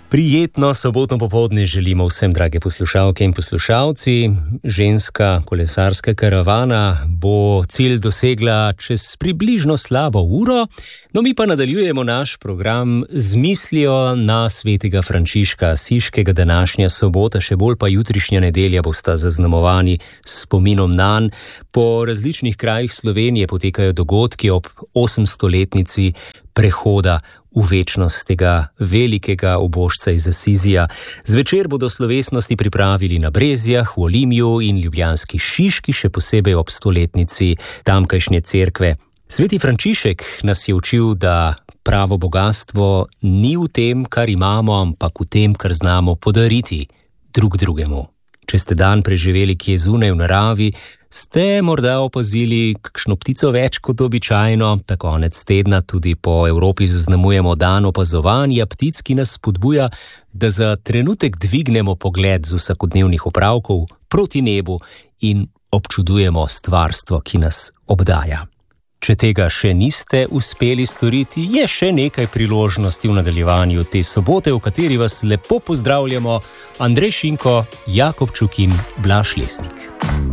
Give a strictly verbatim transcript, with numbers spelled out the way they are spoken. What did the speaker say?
Prijetno sobotno popoldne želimo vsem, drage poslušalke in poslušalci. Ženska kolesarska karavana bo cilj dosegla čez približno slabo uro, no mi pa nadaljujemo naš program z mislijo na svetega Frančiška Asiškega. Današnja sobota, še bolj pa jutrišnja nedelja bosta zaznamovani s spominom nanj. Po različnih krajih Slovenije potekajo dogodki ob osemstoletnici prehoda v večnost tega velikega ubožca iz Asizija. Zvečer bodo slovesnosti pripravili na Brezjah, v Olimju in ljubljanski Šiški, še posebej ob stoletnici tamkajšnje cerkve. Sveti Frančišek nas je učil, da pravo bogastvo ni v tem, kar imamo, ampak v tem, kar znamo podariti drug drugemu. Če ste dan preživeli kje zunaj v naravi, ste morda opazili kakšno ptico več kot običajno. Ta konec tedna tudi po Evropi zaznamujemo dan opazovanja ptic, ki nas spodbuja, da za trenutek dvignemo pogled z vsakodnevnih opravkov proti nebu in občudujemo stvarstvo, ki nas obdaja. Če tega še niste uspeli storiti, je še nekaj priložnosti v nadaljevanju te sobote, v kateri vas lepo pozdravljamo Andrej Šinko, Jakobčuk in Blaž Lesnik.